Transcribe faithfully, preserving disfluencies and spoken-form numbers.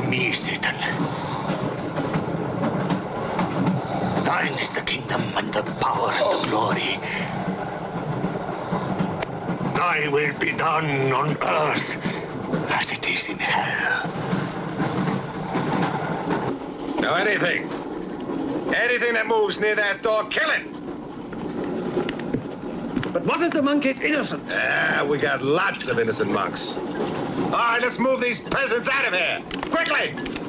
me, Satan. Thine is the kingdom and the power and the glory. Thy will be done on earth as it is in hell. Now anything, anything that moves near that door, kill it! But what if the monk is innocent? Ah, we got lots of innocent monks. All right, let's move these peasants out of here, quickly!